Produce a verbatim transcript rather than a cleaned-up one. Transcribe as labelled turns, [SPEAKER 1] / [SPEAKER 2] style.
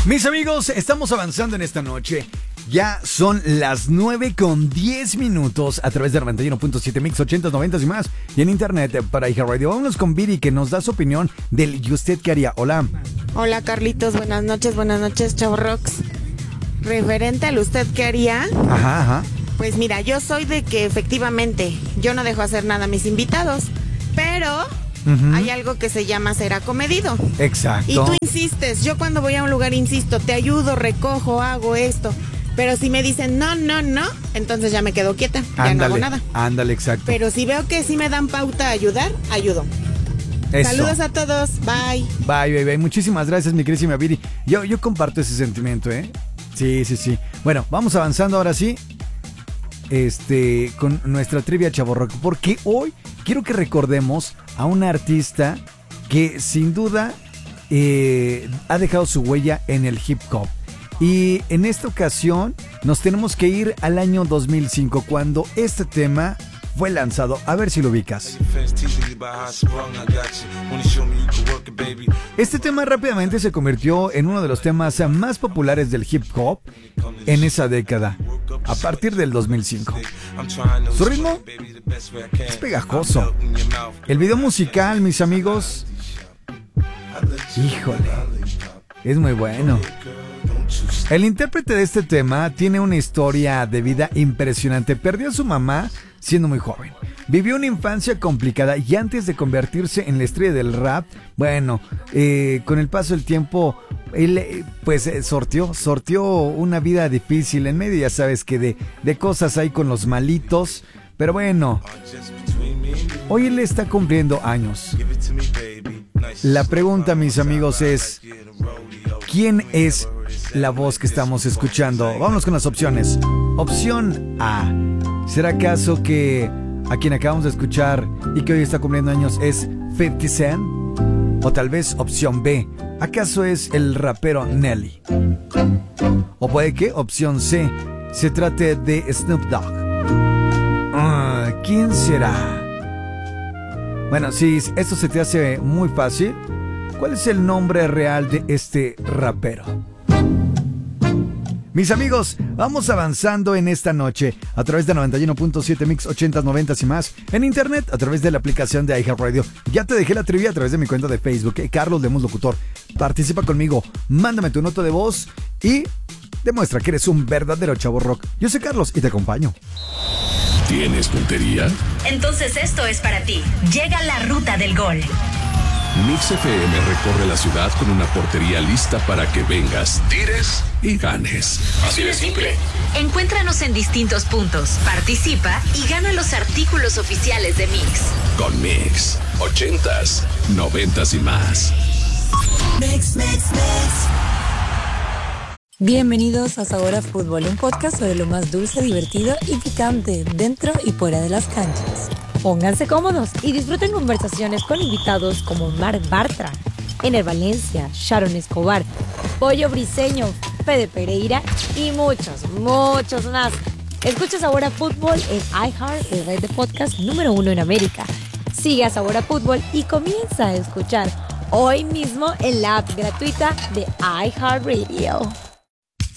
[SPEAKER 1] Mis amigos, estamos avanzando en esta noche. Ya son las nueve con diez minutos a través de noventa y uno punto siete Mix ochenta, noventa y más. Y en internet para iHeartRadio. Vámonos con Viri, que nos da su opinión del ¿y usted qué haría? Hola.
[SPEAKER 2] Hola, Carlitos. Buenas noches, buenas noches, Chavo Rocks. Referente al ¿usted qué haría?
[SPEAKER 1] Ajá, ajá.
[SPEAKER 2] Pues mira, yo soy de que efectivamente yo no dejo hacer nada a mis invitados, pero uh-huh. hay algo que se llama ser acomedido.
[SPEAKER 1] Exacto.
[SPEAKER 2] Y tú insistes, yo cuando voy a un lugar insisto, te ayudo, recojo, hago esto. Pero si me dicen no, no, no, entonces ya me quedo quieta, ya
[SPEAKER 1] ándale,
[SPEAKER 2] no hago nada.
[SPEAKER 1] Ándale, exacto.
[SPEAKER 2] Pero si veo que sí me dan pauta a ayudar, ayudo. Eso. Saludos a todos, bye.
[SPEAKER 1] Bye, bye, bye. Muchísimas gracias, mi querísima Viri. Yo, yo comparto ese sentimiento, ¿eh? Sí, sí, sí. Bueno, vamos avanzando ahora sí. Este, con nuestra trivia chavorrock, porque hoy quiero que recordemos a una artista que sin duda eh, ha dejado su huella en el hip hop. Y en esta ocasión nos tenemos que ir al año dos mil cinco, cuando este tema fue lanzado. A ver si lo ubicas. Este tema rápidamente se convirtió en uno de los temas más populares del hip hop en esa década, a partir del dos mil cinco. Su ritmo es pegajoso. El video musical, mis amigos, híjole, es muy bueno. El intérprete de este tema tiene una historia de vida impresionante. Perdió a su mamá siendo muy joven. Vivió una infancia complicada y antes de convertirse en la estrella del rap, bueno, eh, con el paso del tiempo, él eh, pues eh, sortió, sortió una vida difícil en medio, ya sabes que de, de cosas hay con los malitos. Pero bueno, hoy él está cumpliendo años. La pregunta, mis amigos, es ¿quién es la voz que estamos escuchando? Vámonos con las opciones. Opción A. ¿Será acaso que a quien acabamos de escuchar y que hoy está cumpliendo años es cincuenta Cent? O tal vez opción B. ¿Acaso es el rapero Nelly? O puede que opción C se trate de Snoop Dogg. Uh, ¿Quién será? Bueno, si esto se te hace muy fácil, ¿cuál es el nombre real de este rapero? Mis amigos, vamos avanzando en esta noche a través de noventa y uno punto siete Mix ochenta, noventa y más. En internet, a través de la aplicación de iHeartRadio. Ya te dejé la trivia a través de mi cuenta de Facebook, eh, Carlos Lemus Locutor. Participa conmigo, mándame tu nota de voz y demuestra que eres un verdadero chavo rock. Yo soy Carlos y te acompaño.
[SPEAKER 3] ¿Tienes puntería?
[SPEAKER 4] Entonces esto es para ti. Llega la ruta del gol.
[SPEAKER 3] Mix F M recorre la ciudad con una portería lista para que vengas, tires y ganes. Así de simple.
[SPEAKER 4] Encuéntranos en distintos puntos, participa y gana los artículos oficiales de Mix.
[SPEAKER 3] Con Mix, ochentas, noventas y más.
[SPEAKER 5] Mix, mix, mix.
[SPEAKER 6] Bienvenidos a Sabor a Fútbol, un podcast sobre lo más dulce, divertido y picante dentro y fuera de las canchas. Pónganse cómodos y disfruten conversaciones con invitados como Marc Bartra, Ener Valencia, Sharon Escobar, Pollo Briseño, Fede Pereira y muchos, muchos más. Escucha Sabor a Fútbol en iHeart, el red de podcast número uno en América. Sigue a Sabor a Fútbol y comienza a escuchar hoy mismo en la app gratuita de iHeartRadio.